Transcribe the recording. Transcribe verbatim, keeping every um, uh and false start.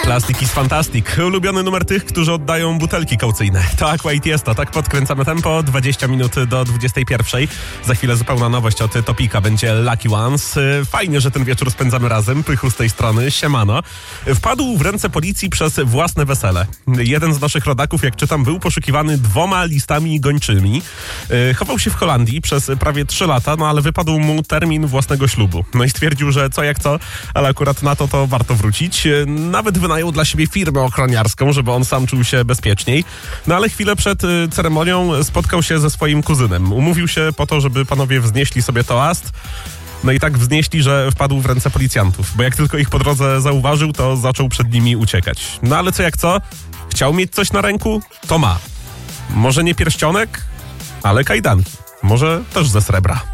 Plastic is fantastic. Ulubiony numer tych, którzy oddają butelki kaucyjne. To Aqua i Tiesto. Tak podkręcamy tempo. dwadzieścia minut do dwudziestej pierwszej. Za chwilę zupełna nowość od Topika. Będzie Lucky Ones. Fajnie, że ten wieczór spędzamy razem. Pychu z tej strony. Siemano. Wpadł w ręce policji przez własne wesele. Jeden z naszych rodaków, jak czytam, był poszukiwany dwoma listami gończymi. Chował się w Holandii przez prawie trzy lata, no ale wypadł mu termin własnego ślubu. No i stwierdził, że co jak co, ale akurat na to to warto wrócić. Nawet wynajął dla siebie firmę ochroniarską, żeby on sam czuł się bezpieczniej. No ale chwilę przed y, ceremonią spotkał się ze swoim kuzynem. Umówił się po to, żeby panowie wznieśli sobie toast. No i tak wznieśli, że wpadł w ręce policjantów. Bo jak tylko ich po drodze zauważył, to zaczął przed nimi uciekać. No ale co jak co? Chciał mieć coś na ręku? To ma. Może nie pierścionek, ale kajdanki. Może też ze srebra.